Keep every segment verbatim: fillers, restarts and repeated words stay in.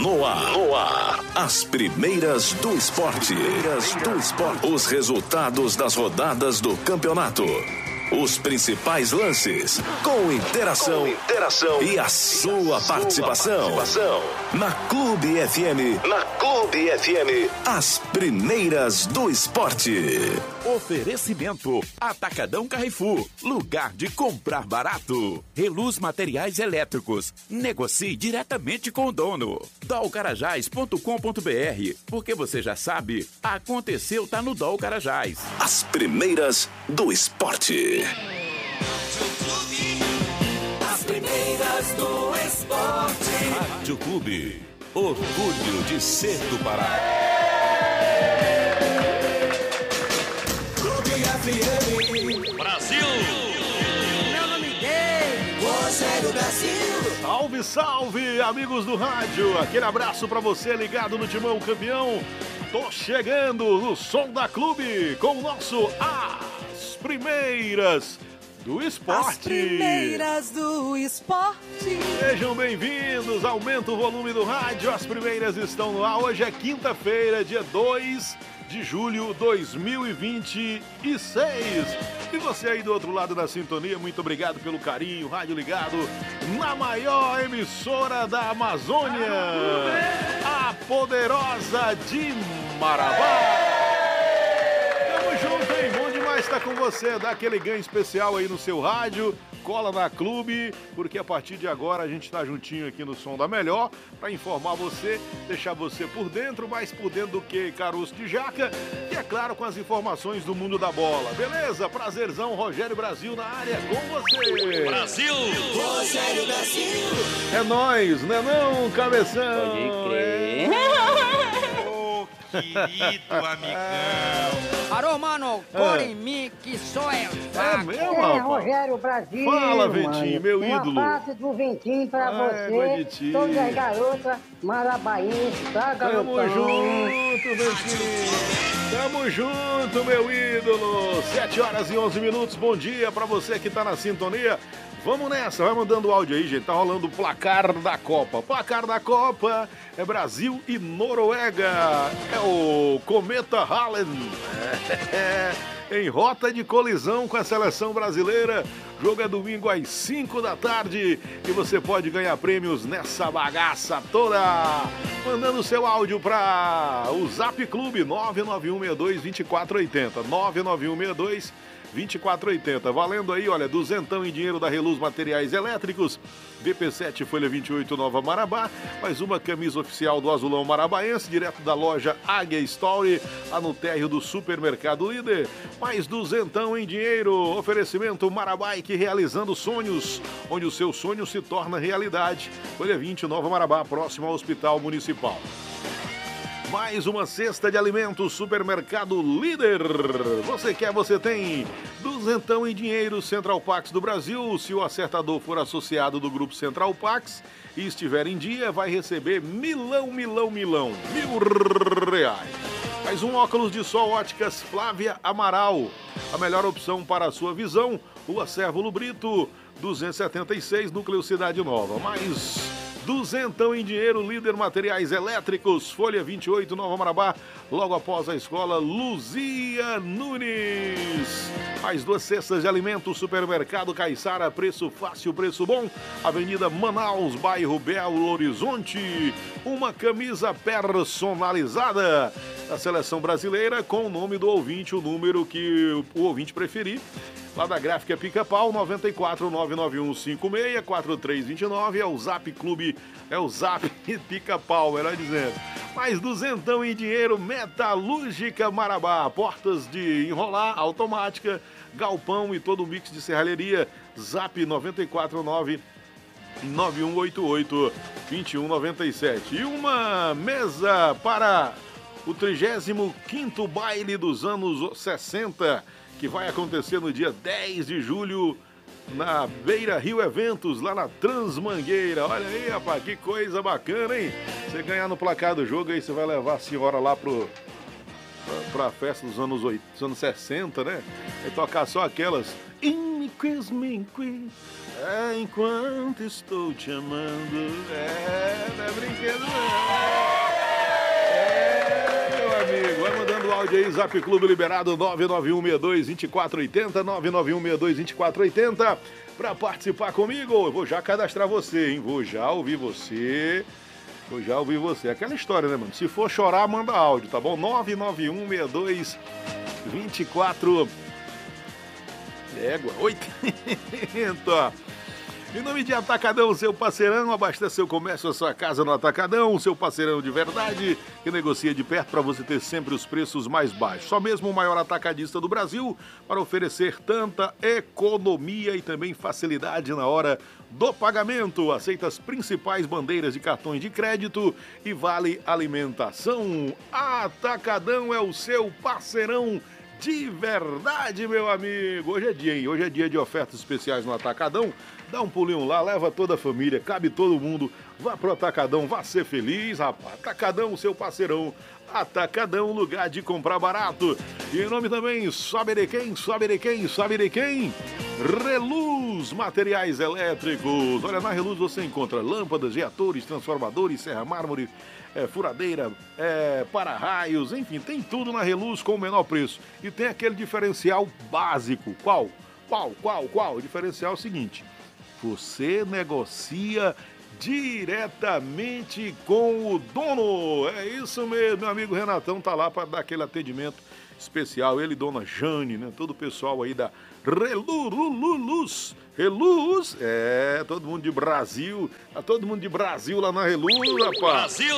No ar. No ar. As primeiras do esporte. Primeiras do esporte. Os resultados das rodadas do campeonato. Os principais lances, com interação, com interação e a sua, e a participação. sua participação. Na Clube F M. Na Clube F M. As primeiras do esporte. Oferecimento: Atacadão Carrefour. Lugar de comprar barato. Reluz Materiais Elétricos. Negocie diretamente com o dono. dol carajás ponto com ponto b r. Porque você já sabe, aconteceu, tá no Dol Carajás. As primeiras do esporte. As primeiras do esporte. Rádio Clube. Orgulho de ser do Pará. Clube F M. Brasil. Meu nome é Rogério Brasil. Salve, salve, amigos do rádio. Aquele abraço pra você ligado no Timão Campeão. Tô chegando no som da Clube com o nosso As Primeiras do Esporte. As primeiras do esporte. Sejam bem-vindos, aumenta o volume do rádio. As primeiras estão no ar. Hoje é quinta-feira, dia dois de julho de dois mil e vinte e seis. E você aí do outro lado da sintonia, muito obrigado pelo carinho. Rádio ligado na maior emissora da Amazônia, a poderosa de Marabá. Tamo junto, hein? Bom demais estar com você. Dá aquele ganho especial aí no seu rádio. Cola na Clube, porque a partir de agora a gente tá juntinho aqui no Som da Melhor para informar você, deixar você por dentro, mais por dentro do que caroço de jaca, e é claro, com as informações do mundo da bola. Beleza? Prazerzão, Rogério Brasil na área com você. Brasil! Rogério Brasil. É nóis, né não, cabeção? Pode crer. Ô, querido amigão! Alô, mano, cola em mim que sou eu. É mesmo, É, rapaz? Rogério Brasil. Fala, Ventinho, mano. meu Uma ídolo. parte do Ventinho pra Égua de você, ti. todas as garotas marabaenses, tá, garotão? Tamo junto, Ventinho. Tamo junto, meu ídolo. sete horas e onze minutos. Bom dia pra você que tá na sintonia. Vamos nessa, vai mandando o áudio aí, gente. Tá rolando o placar da Copa. O placar da Copa é Brasil e Noruega. É o Cometa Hallen. É, em rota de colisão com a seleção brasileira. Jogo é domingo às cinco da tarde e você pode ganhar prêmios nessa bagaça toda. Mandando seu áudio para o Zap Clube nove nove um seis dois, dois quatro oito zero. nove nove um seis dois, dois quatro oito zero. Valendo aí, olha, duzentão em dinheiro da Reluz Materiais Elétricos. V P sete Folha vinte e oito Nova Marabá. Mais uma camisa oficial do Azulão Marabaense, direto da loja Águia Story, lá no térreo do Supermercado Líder. Mais duzentão em dinheiro. Oferecimento Marabike, realizando sonhos, onde o seu sonho se torna realidade. Folha vinte Nova Marabá, próximo ao Hospital Municipal. Mais uma cesta de alimentos, Supermercado Líder. Você quer, você tem. Duzentão em dinheiro, Central Pax do Brasil. Se o acertador for associado do Grupo Central Pax e estiver em dia, vai receber milão, milão, milão. Mil reais. Mais um óculos de sol Óticas Flávia Amaral. A melhor opção para a sua visão. Rua Sérvulo Brito, duzentos e setenta e seis, Núcleo Cidade Nova. Mais duzentão em dinheiro, Líder Materiais Elétricos, Folha vinte e oito, Nova Marabá, logo após a escola Luzia Nunes. Mais duas cestas de alimentos, Supermercado Caiçara, preço fácil, preço bom. Avenida Manaus, bairro Belo Horizonte. Uma camisa personalizada da seleção brasileira com o nome do ouvinte, o número que o ouvinte preferir. Lá da Gráfica Pica-Pau, nove quatro nove nove um cinco seis quatro três dois nove, é o Zap Clube, é o Zap Pica-Pau, melhor dizendo. Mais duzentão em dinheiro, Metalúrgica Marabá, portas de enrolar, automática, galpão e todo o mix de serralheria. Zap nove quatro nove nove um oito oito, dois um nove sete. E uma mesa para o trigésimo quinto baile dos anos sessenta, que vai acontecer no dia dez de julho, na Beira Rio Eventos, lá na Transmangueira. Olha aí, rapaz, que coisa bacana, hein? Você ganhar no placar do jogo, aí você vai levar a senhora lá pro, pra, pra festa dos anos, oitenta, dos anos sessenta, né? E tocar só aquelas... In quiz me quiz, é, enquanto estou te amando. É, não é brinquedo não. áudio aí, Zap Clube liberado nove nove um seis dois, dois quatro oito zero, nove nove um seis dois, dois quatro oito zero. Pra participar comigo, eu vou já cadastrar você, hein? Vou já ouvir você. Vou já ouvir você. Aquela história, né, mano? Se for chorar, manda áudio, tá bom? nove nove um seis dois, dois quatro Égua, oitenta. Em nome de Atacadão, seu parceirão, abastece seu comércio, a sua casa no Atacadão, seu parceirão de verdade, que negocia de perto para você ter sempre os preços mais baixos. Só mesmo o maior atacadista do Brasil para oferecer tanta economia e também facilidade na hora do pagamento. Aceita as principais bandeiras de cartões de crédito e vale alimentação. Atacadão é o seu parceirão de verdade, meu amigo. Hoje é dia, hein? Hoje é dia de ofertas especiais no Atacadão. Dá um pulinho lá, leva toda a família, cabe todo mundo. Vá pro Atacadão, vá ser feliz, rapaz. Atacadão, seu parceirão. Atacadão, lugar de comprar barato. E em nome também, sabe de quem? Sabe de quem? Sabe de quem? Reluz Materiais Elétricos. Olha, na Reluz você encontra lâmpadas, reatores, transformadores, serra mármore, é, furadeira, é, para-raios, enfim, tem tudo na Reluz com o menor preço. E tem aquele diferencial básico. Qual? Qual? Qual? Qual? O diferencial é o seguinte: você negocia diretamente com o dono. É isso mesmo, meu amigo Renatão tá lá para dar aquele atendimento especial. Ele, dona Jane, né? Todo o pessoal aí da Reluz. Reluz, é, todo mundo de Brasil. Tá todo mundo de Brasil lá na Reluz, rapaz. Brasil!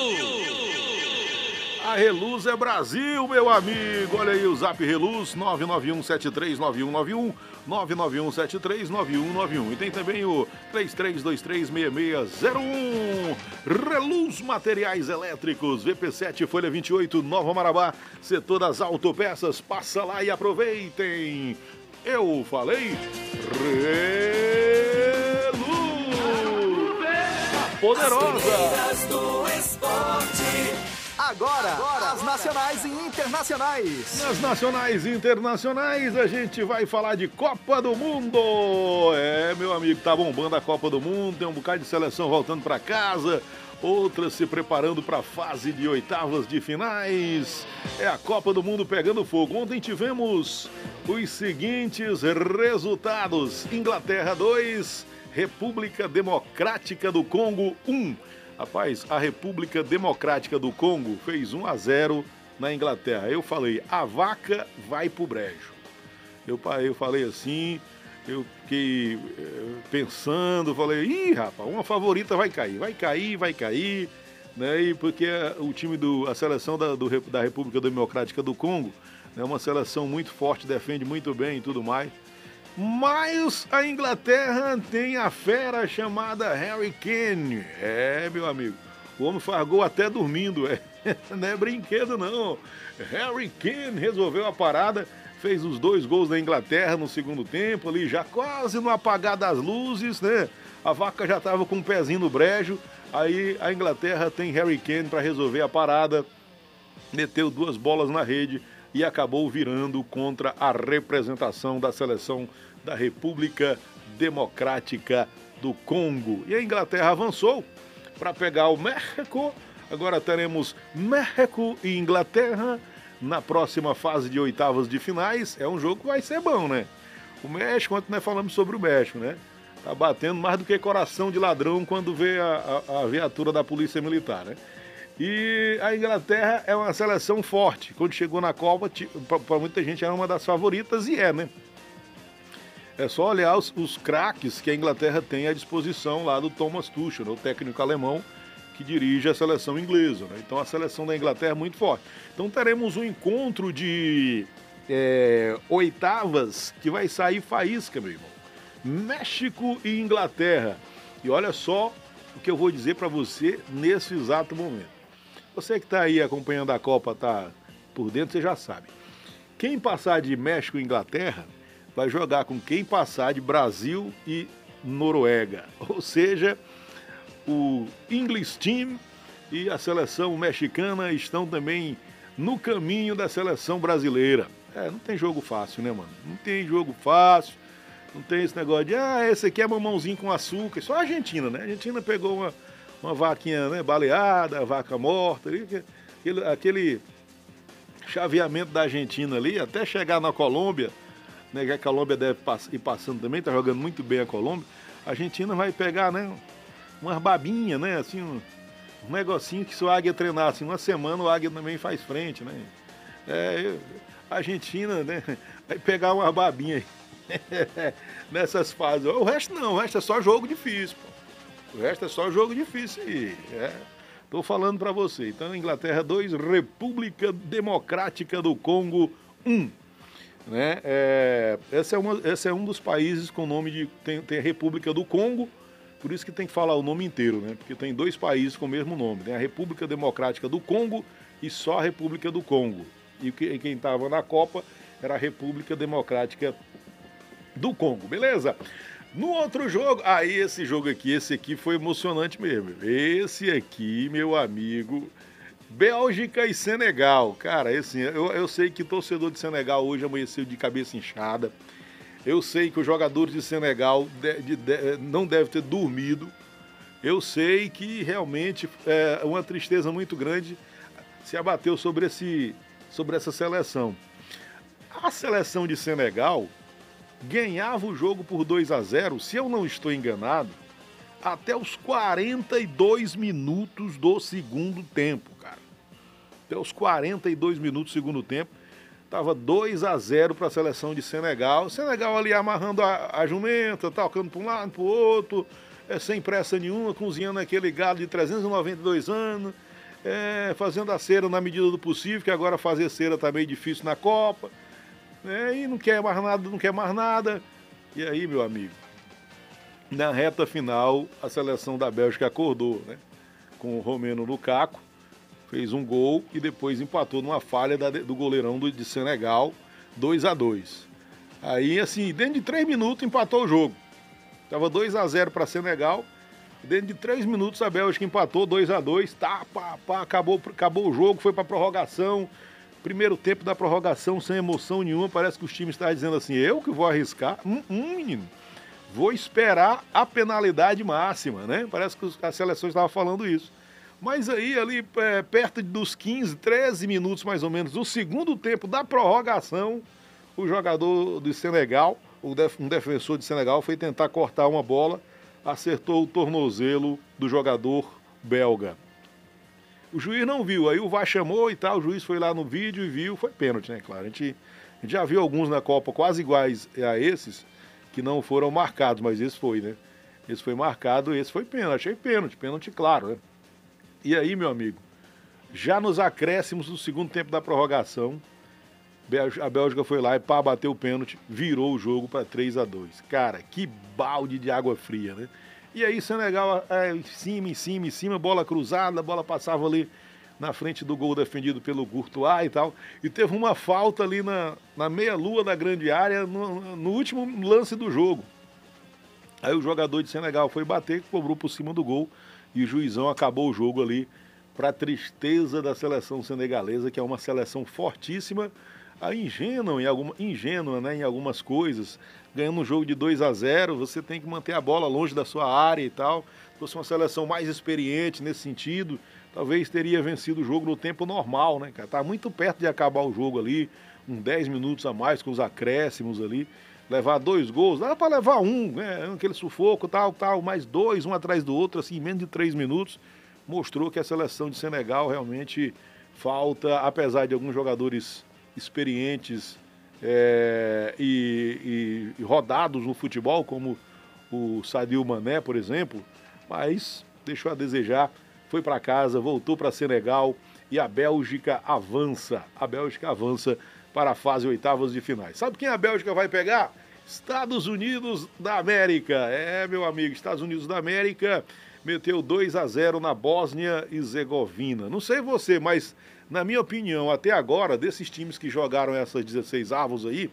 A Reluz é Brasil, meu amigo. Olha aí o Zap Reluz, nove nove um sete três nove um nove um, nove nove um sete três nove um nove um. E tem também o três três dois três seis seis zero um. Reluz Materiais Elétricos, V P sete, Folha vinte e oito, Nova Marabá, setor das autopeças. Passa lá e aproveitem. Eu falei Reluz, a poderosa do esporte. Agora, Agora, as nacionais e internacionais. Nas nacionais e internacionais, a gente vai falar de Copa do Mundo. É, meu amigo, tá bombando a Copa do Mundo. Tem um bocado de seleção voltando para casa, outras se preparando para a fase de oitavas de finais. É a Copa do Mundo pegando fogo. Ontem tivemos os seguintes resultados: Inglaterra dois, República Democrática do Congo um. Rapaz, a República Democrática do Congo fez um a zero na Inglaterra. Eu falei, a vaca vai pro brejo. Eu, eu falei assim, eu fiquei pensando, falei, ih, rapaz, uma favorita vai cair, vai cair, vai cair, né? E porque o time do, a seleção da, do, da República Democrática do Congo é uma seleção muito forte, defende muito bem e tudo mais. Mas a Inglaterra tem a fera chamada Harry Kane. É, meu amigo, o homem faz gol até dormindo, é. Não é brinquedo não. Harry Kane resolveu a parada, fez os dois gols da Inglaterra no segundo tempo, ali já quase no apagar das luzes, né? A vaca já estava com um pezinho no brejo, aí a Inglaterra tem Harry Kane para resolver a parada, meteu duas bolas na rede e acabou virando contra a representação da seleção da República Democrática do Congo. E a Inglaterra avançou para pegar o México. Agora teremos México e Inglaterra na próxima fase de oitavas de finais. É um jogo que vai ser bom, né? O México, ontem nós falamos sobre o México, né? Tá batendo mais do que coração de ladrão quando vê a, a, a viatura da Polícia Militar, né? E a Inglaterra é uma seleção forte. Quando chegou na Copa, para muita gente era uma das favoritas e é, né? É só olhar os, os craques que a Inglaterra tem à disposição lá do Thomas Tuchel, né? O técnico alemão que dirige a seleção inglesa, né? Então a seleção da Inglaterra é muito forte. Então teremos um encontro de é, oitavas que vai sair faísca, meu irmão. México e Inglaterra. E olha só o que eu vou dizer para você nesse exato momento. Você que está aí acompanhando a Copa, está por dentro, você já sabe. Quem passar de México e Inglaterra vai jogar com quem passar de Brasil e Noruega. Ou seja, o English Team e a seleção mexicana estão também no caminho da seleção brasileira. É, não tem jogo fácil, né, mano? Não tem jogo fácil. Não tem esse negócio de, ah, esse aqui é mamãozinho com açúcar. Só a Argentina, né? A Argentina pegou uma, uma vaquinha, né, baleada, vaca morta, aquele, aquele, chaveamento da Argentina ali, até chegar na Colômbia, né, que a Colômbia deve ir passando também, tá jogando muito bem a Colômbia, a Argentina vai pegar, né, umas babinhas, né, assim, um, um negocinho que se o Águia treinar, assim, uma semana o Águia também faz frente, né. É, a Argentina, né, vai pegar uma babinha aí, nessas fases. O resto não, o resto é só jogo difícil, pô. O resto é só jogo difícil aí, é. Tô falando pra você. Então, Inglaterra dois, República Democrática do Congo um. Né? É, esse, é uma, esse é um dos países com o nome de... Tem, tem a República do Congo, por isso que tem que falar o nome inteiro, né? Porque tem dois países com o mesmo nome. Tem a República Democrática do Congo e só a República do Congo. E quem estava na Copa era a República Democrática do Congo, beleza? No outro jogo, aí ah, esse jogo aqui, esse aqui foi emocionante mesmo. Esse aqui, meu amigo, Bélgica e Senegal. Cara, assim, eu, eu sei que o torcedor de Senegal hoje amanheceu de cabeça inchada. Eu sei que os jogadores de Senegal de, de, de, não devem ter dormido. Eu sei que realmente é uma tristeza muito grande se abateu sobre, esse, sobre essa seleção. A seleção de Senegal ganhava o jogo por dois a zero, se eu não estou enganado, até os quarenta e dois minutos do segundo tempo, cara. Até os quarenta e dois minutos do segundo tempo, estava dois a zero para a seleção de Senegal. Senegal ali amarrando a, a jumenta, tocando para um lado, para o outro, é, sem pressa nenhuma, cozinhando aquele gado de trezentos e noventa e dois anos, é, fazendo a cera na medida do possível, que agora fazer cera tá meio difícil na Copa. É, e não quer mais nada, não quer mais nada. E aí, meu amigo, na reta final, a seleção da Bélgica acordou, né? Com o Romelu Lukaku, fez um gol e depois empatou numa falha da, do goleirão do, de Senegal, dois a dois. Aí, assim, dentro de três minutos empatou o jogo. Tava dois a zero para Senegal. Dentro de três minutos a Bélgica empatou dois a dois. Tá, pá, pá, acabou, acabou o jogo, foi para prorrogação. Primeiro tempo da prorrogação sem emoção nenhuma, parece que os times estavam dizendo assim, eu que vou arriscar, hum, hum, menino, vou esperar a penalidade máxima, né? Parece que as seleções estavam falando isso. Mas aí, ali, é, perto dos quinze, treze minutos mais ou menos, do segundo tempo da prorrogação, o jogador do Senegal, um defensor de Senegal, foi tentar cortar uma bola, acertou o tornozelo do jogador belga. O juiz não viu, aí o V A R chamou e tal, o juiz foi lá no vídeo e viu, foi pênalti, né, claro. A gente, a gente já viu alguns na Copa quase iguais a esses, que não foram marcados, mas esse foi, né? Esse foi marcado, esse foi pênalti, achei pênalti, pênalti claro, né? E aí, meu amigo, já nos acréscimos do segundo tempo da prorrogação, a Bélgica foi lá e pá, bateu o pênalti, virou o jogo para três a dois. Cara, que balde de água fria, né? E aí, Senegal, é, em cima, em cima, em cima, bola cruzada, a bola passava ali na frente do gol defendido pelo Courtois e tal. E teve uma falta ali na, na meia-lua da grande área, no, no último lance do jogo. Aí o jogador de Senegal foi bater, cobrou por cima do gol, e o juizão acabou o jogo ali, para tristeza da seleção senegalesa, que é uma seleção fortíssima, a ingênua em, alguma, ingênua, né, em algumas coisas. Ganhando um jogo de dois a zero, você tem que manter a bola longe da sua área e tal. Se fosse uma seleção mais experiente nesse sentido, talvez teria vencido o jogo no tempo normal, né, cara? Tá muito perto de acabar o jogo ali, uns dez minutos a mais com os acréscimos ali. Levar dois gols, dá para levar um, né? Aquele sufoco, tal, tal, mais dois, um atrás do outro, assim, em menos de três minutos. Mostrou que a seleção de Senegal realmente falta, apesar de alguns jogadores experientes é, e, e, e rodados no futebol, como o Sadio Mané, por exemplo, mas deixou a desejar, foi para casa, voltou para Senegal e a Bélgica avança, a Bélgica avança para a fase oitavas de finais. Sabe quem a Bélgica vai pegar? Estados Unidos da América. É, meu amigo, Estados Unidos da América meteu dois a zero na Bósnia e Herzegovina. Não sei você, mas na minha opinião, até agora, desses times que jogaram essas dezesseis avos aí,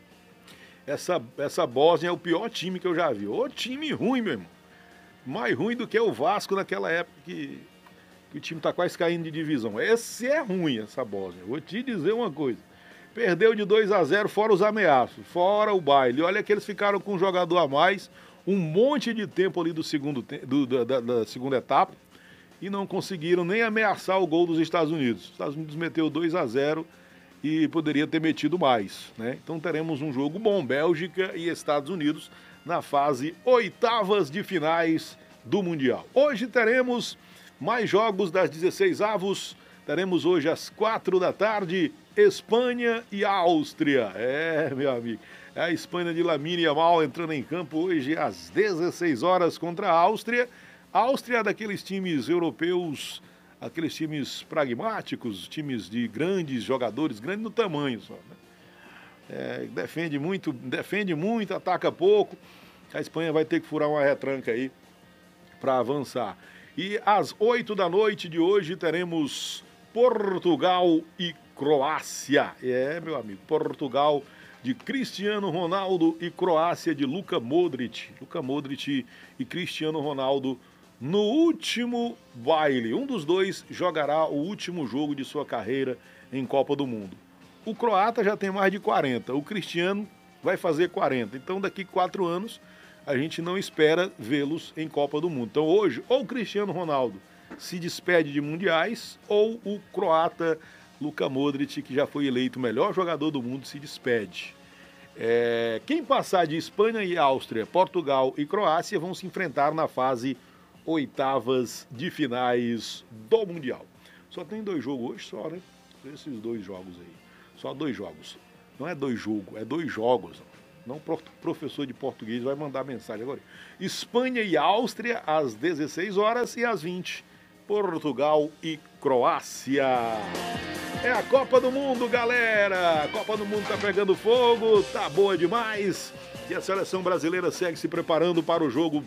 essa, essa Bósnia é o pior time que eu já vi. Ô time ruim, meu irmão. Mais ruim do que o Vasco naquela época que, que o time tá quase caindo de divisão. Esse é ruim, essa Bósnia. Vou te dizer uma coisa. Perdeu de dois a zero, fora os ameaços, fora o baile. Olha que eles ficaram com um jogador a mais, um monte de tempo ali do segundo, do, da, da segunda etapa, e não conseguiram nem ameaçar o gol dos Estados Unidos. Os Estados Unidos meteu dois a zero e poderia ter metido mais, né? Então teremos um jogo bom, Bélgica e Estados Unidos na fase oitavas de finais do Mundial. Hoje teremos mais jogos das dezesseis avos, teremos hoje às quatro da tarde, Espanha e Áustria. É, meu amigo, é a Espanha de Lamine Yamal entrando em campo hoje às dezesseis horas contra a Áustria. A Áustria é daqueles times europeus, aqueles times pragmáticos, times de grandes jogadores, grande no tamanho só, né? É, defende muito, defende muito, ataca pouco. A Espanha vai ter que furar uma retranca aí para avançar. E às oito da noite de hoje teremos Portugal e Croácia. É, meu amigo, Portugal de Cristiano Ronaldo e Croácia de Luka Modric. Luka Modric e Cristiano Ronaldo no último baile. Um dos dois jogará o último jogo de sua carreira em Copa do Mundo. O croata já tem mais de quarenta, o Cristiano vai fazer quarenta. Então daqui quatro anos a gente não espera vê-los em Copa do Mundo. Então hoje, ou o Cristiano Ronaldo se despede de mundiais, ou o croata Luka Modric, que já foi eleito o melhor jogador do mundo, se despede. É, quem passar de Espanha e Áustria, Portugal e Croácia vão se enfrentar na fase oitavas de finais do Mundial. Só tem dois jogos hoje, só, né? Esses dois jogos aí. Só dois jogos. Não é dois jogos, é dois jogos. Não, o professor de português vai mandar mensagem agora. Espanha e Áustria às dezesseis horas e às vinte. Portugal e Croácia. É a Copa do Mundo, galera. A Copa do Mundo tá pegando fogo, tá boa demais. E a seleção brasileira segue se preparando para o jogo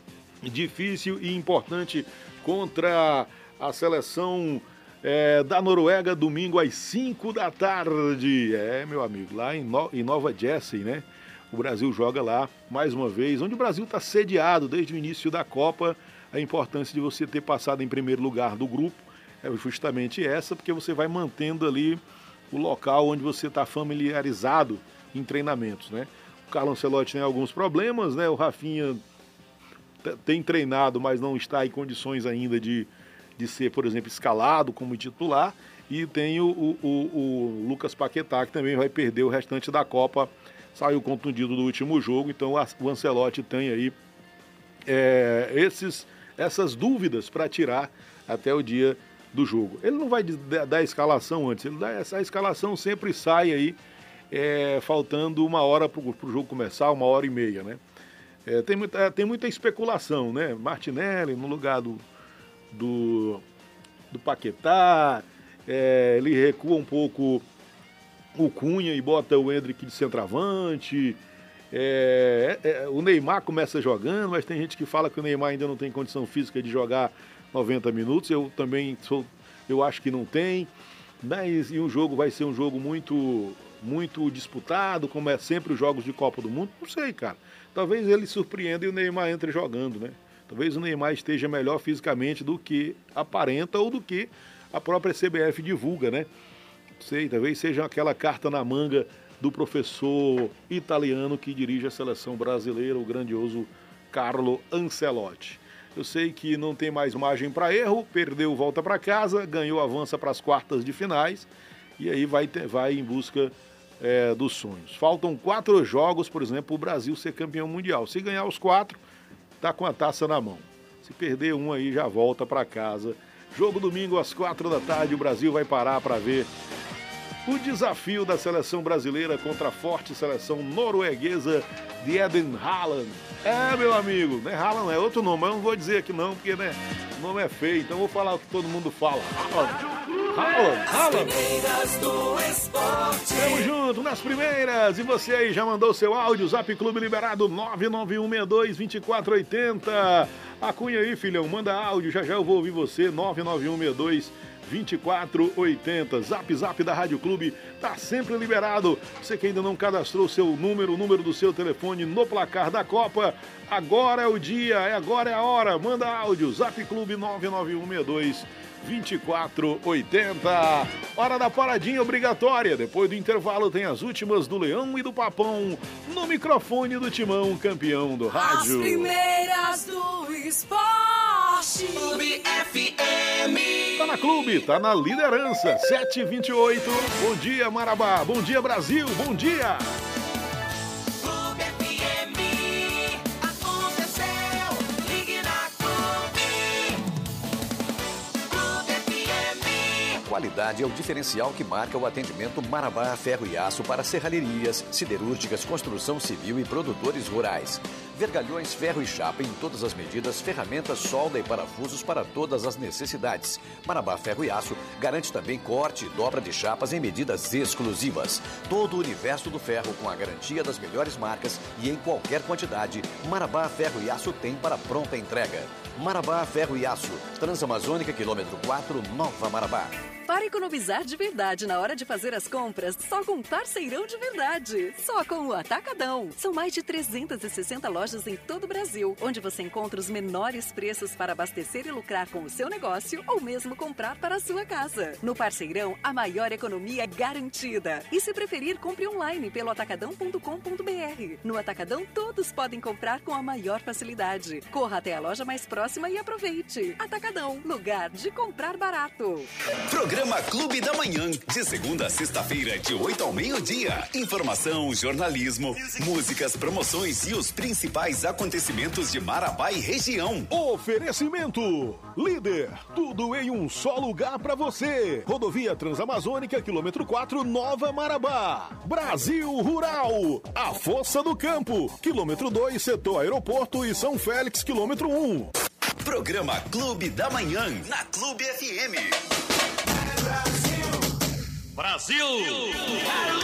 difícil e importante contra a seleção é, da Noruega, domingo às cinco da tarde. É, meu amigo, lá em, no, em Nova Jersey, né? O Brasil joga lá, mais uma vez, onde o Brasil está sediado desde o início da Copa. A importância de você ter passado em primeiro lugar do grupo é justamente essa, porque você vai mantendo ali o local onde você está familiarizado em treinamentos, né? O Carlo Ancelotti tem alguns problemas, né? O Rafinha tem treinado, mas não está em condições ainda de, de ser, por exemplo, escalado como titular. E tem o, o, o, o Lucas Paquetá, que também vai perder o restante da Copa. Saiu contundido do último jogo, então o Ancelotti tem aí é, esses, essas dúvidas para tirar até o dia do jogo. Ele não vai dar a escalação antes, ele dá essa a escalação sempre sai aí é, faltando uma hora para o jogo começar, uma hora e meia, né? É, tem, muita, tem muita especulação, né? Martinelli no lugar do, do, do Paquetá, é, ele recua um pouco o Cunha e bota o Endrick de centroavante, é, é, o Neymar começa jogando, mas tem gente que fala que o Neymar ainda não tem condição física de jogar noventa minutos, eu também sou, eu acho que não tem, mas e o jogo vai ser um jogo muito, muito disputado, como é sempre os jogos de Copa do Mundo, não sei, cara. Talvez ele surpreenda e o Neymar entre jogando, né? Talvez o Neymar esteja melhor fisicamente do que aparenta ou do que a própria C B F divulga, né? Não sei, talvez seja aquela carta na manga do professor italiano que dirige a seleção brasileira, o grandioso Carlo Ancelotti. Eu sei que não tem mais margem para erro, perdeu, volta para casa, ganhou, avança para as quartas de finais e aí vai, ter, vai em busca É, dos sonhos. Faltam quatro jogos, por exemplo, o Brasil ser campeão mundial. Se ganhar os quatro, tá com a taça na mão. Se perder um aí, já volta para casa. Jogo domingo às quatro da tarde, o Brasil vai parar para ver o desafio da seleção brasileira contra a forte seleção norueguesa de Eden Haaland. É, meu amigo, não é Haaland, é outro nome, mas eu não vou dizer aqui não, porque né, o nome é feio, então eu vou falar o que todo mundo fala. Haaland. Haaland, Haaland. Tamo junto nas primeiras. E você aí, já mandou seu áudio? Zap Clube liberado nove nove um seis dois, dois quatro oito zero. A Cunha aí, filhão, manda áudio. Já já eu vou ouvir você. nove nove um seis dois, dois quatro oito zero. Zap Zap da Rádio Clube tá sempre liberado. Você que ainda não cadastrou seu número, o número do seu telefone no placar da Copa, agora é o dia, agora é a hora. Manda áudio. Zap Clube nove nove um seis dois, dois quatro oito zero. Hora da paradinha obrigatória. Depois do intervalo tem as últimas do Leão e do Papão no microfone do Timão, campeão do rádio. As primeiras do esporte. Clube F M. Tá na clube, tá na liderança, sete e vinte e oito. Bom dia, Marabá. Bom dia, Brasil. Bom dia. Clube F M, aconteceu, ligue na Clube. Clube F M. Qualidade é o diferencial que marca o atendimento Marabá Ferro e Aço para serralherias, siderúrgicas, construção civil e produtores rurais. Vergalhões, ferro e chapa em todas as medidas, ferramentas, solda e parafusos para todas as necessidades. Marabá Ferro e Aço garante também corte e dobra de chapas em medidas exclusivas. Todo o universo do ferro com a garantia das melhores marcas e em qualquer quantidade. Marabá Ferro e Aço tem para pronta entrega. Marabá Ferro e Aço, Transamazônica, quilômetro quatro, Nova Marabá. Para economizar de verdade na hora de fazer as compras, só com Parceirão de Verdade. Só com o Atacadão. São mais de trezentas e sessenta lojas em todo o Brasil, onde você encontra os menores preços para abastecer e lucrar com o seu negócio ou mesmo comprar para a sua casa. No Parceirão, a maior economia é garantida. E se preferir, compre online pelo atacadão ponto com ponto b r. No Atacadão, todos podem comprar com a maior facilidade. Corra até a loja mais próxima e aproveite. Atacadão, lugar de comprar barato. Programa Clube da Manhã, de segunda a sexta-feira, de oito ao meio-dia. Informação, jornalismo, músicas, promoções e os principais acontecimentos de Marabá e região. Oferecimento Líder, tudo em um só lugar pra você. Rodovia Transamazônica, quilômetro quatro, Nova Marabá. Brasil Rural, a Força do Campo, quilômetro dois, setor aeroporto e São Félix, quilômetro um. Programa Clube da Manhã, na Clube F M. Brasil! Brasil!